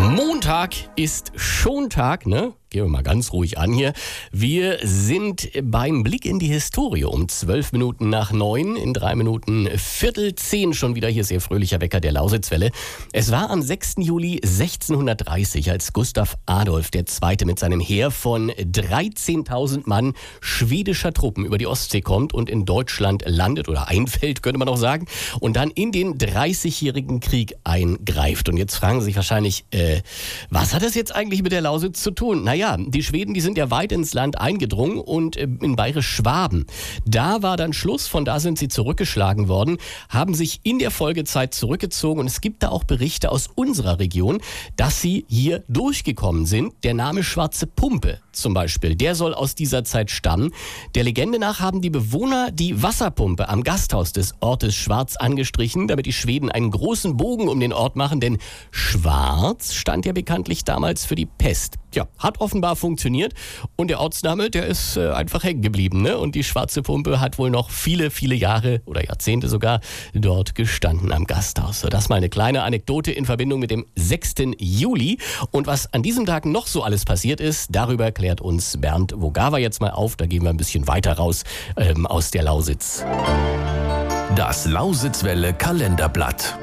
Montag ist schon Tag, ne? Gehen wir mal ganz ruhig an hier. Wir sind beim Blick in die Historie um 12 Minuten nach 9, in 3 Minuten 9:45 schon wieder hier sehr fröhlicher Wecker der Lausitzwelle. Es war am 6. Juli 1630, als Gustav Adolf II. Mit seinem Heer von 13.000 Mann schwedischer Truppen über die Ostsee kommt und in Deutschland landet oder einfällt, könnte man auch sagen, und dann in den 30-jährigen Krieg eingreift. Und jetzt fragen Sie sich wahrscheinlich, was hat das jetzt eigentlich mit der Lausitz zu tun? Naja, die Schweden, die sind ja weit ins Land eingedrungen und in Bayerisch-Schwaben. Da war dann Schluss, von da sind sie zurückgeschlagen worden, haben sich in der Folgezeit zurückgezogen und es gibt da auch Berichte aus unserer Region, dass sie hier durchgekommen sind. Der Name Schwarze Pumpe zum Beispiel, der soll aus dieser Zeit stammen. Der Legende nach haben die Bewohner die Wasserpumpe am Gasthaus des Ortes schwarz angestrichen, damit die Schweden einen großen Bogen um den Ort machen, denn schwarz stand ja bekanntlich damals für die Pest. Ja, hat offenbar funktioniert und der Ortsname, der ist einfach hängen geblieben, ne? Und die Schwarze Pumpe hat wohl noch viele, viele Jahre oder Jahrzehnte sogar dort gestanden am Gasthaus. So, das mal eine kleine Anekdote in Verbindung mit dem 6. Juli. Und was an diesem Tag noch so alles passiert ist, darüber klärt uns Bernd Vogawa jetzt mal auf. Da gehen wir ein bisschen weiter raus aus der Lausitz. Das Lausitzwelle Kalenderblatt.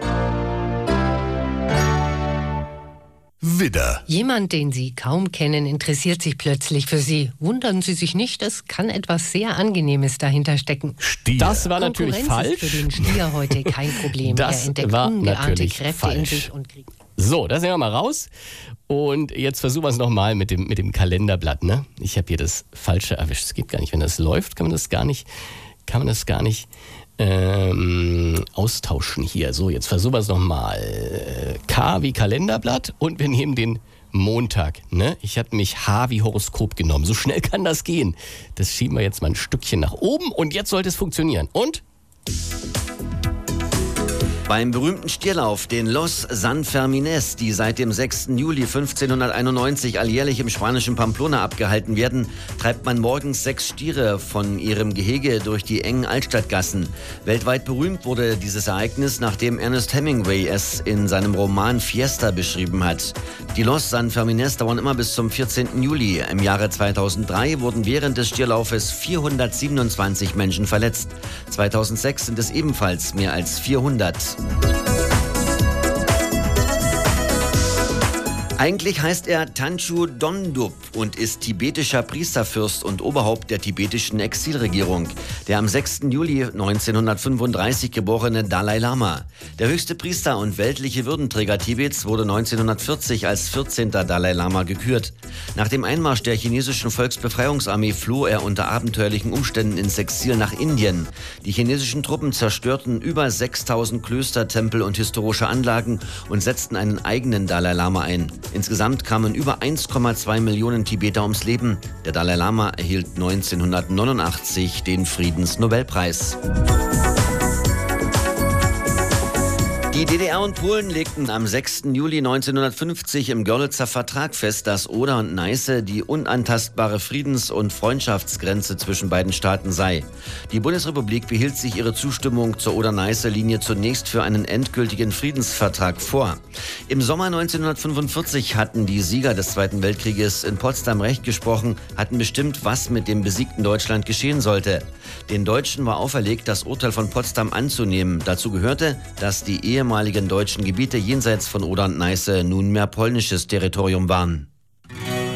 Widder. Jemand, den Sie kaum kennen, interessiert sich plötzlich für Sie. Wundern Sie sich nicht, es kann etwas sehr Angenehmes dahinter stecken. Stier. Das war natürlich falsch. Ist für den Stier heute kein Problem. Das er entdeckt war ungeahnte natürlich Kräfte falsch. in sich und kriegt. So, da sind wir mal raus. Und jetzt versuchen wir es nochmal mit dem Kalenderblatt. Ne? Ich habe hier das Falsche erwischt. Es geht gar nicht. Wenn das läuft, kann man das gar nicht austauschen hier. So, jetzt versuchen wir es nochmal. K wie Kalenderblatt und wir nehmen den Montag. Ne? Ich habe nämlich H wie Horoskop genommen. So schnell kann das gehen. Das schieben wir jetzt mal ein Stückchen nach oben und jetzt sollte es funktionieren. Und? Beim berühmten Stierlauf, den Los San Fermines, die seit dem 6. Juli 1591 alljährlich im spanischen Pamplona abgehalten werden, treibt man morgens 6 Stiere von ihrem Gehege durch die engen Altstadtgassen. Weltweit berühmt wurde dieses Ereignis, nachdem Ernest Hemingway es in seinem Roman Fiesta beschrieben hat. Die Los San Fermines dauern immer bis zum 14. Juli. Im Jahre 2003 wurden während des Stierlaufes 427 Menschen verletzt. 2006 sind es ebenfalls mehr als 400. Eigentlich heißt er Tanchu Dondup und ist tibetischer Priesterfürst und Oberhaupt der tibetischen Exilregierung. Der am 6. Juli 1935 geborene Dalai Lama. Der höchste Priester und weltliche Würdenträger Tibets wurde 1940 als 14. Dalai Lama gekürt. Nach dem Einmarsch der chinesischen Volksbefreiungsarmee floh er unter abenteuerlichen Umständen ins Exil nach Indien. Die chinesischen Truppen zerstörten über 6000 Klöster, Tempel und historische Anlagen und setzten einen eigenen Dalai Lama ein. Insgesamt kamen über 1,2 Millionen Tibeter ums Leben. Der Dalai Lama erhielt 1989 den Friedensnobelpreis. Die DDR und Polen legten am 6. Juli 1950 im Görlitzer Vertrag fest, dass Oder und Neiße die unantastbare Friedens- und Freundschaftsgrenze zwischen beiden Staaten sei. Die Bundesrepublik behielt sich ihre Zustimmung zur Oder-Neiße-Linie zunächst für einen endgültigen Friedensvertrag vor. Im Sommer 1945 hatten die Sieger des Zweiten Weltkrieges in Potsdam Recht gesprochen, hatten bestimmt, was mit dem besiegten Deutschland geschehen sollte. Den Deutschen war auferlegt, das Urteil von Potsdam anzunehmen. Dazu gehörte, dass die ehemaligen deutschen Gebiete jenseits von Oder und Neiße nunmehr polnisches Territorium waren.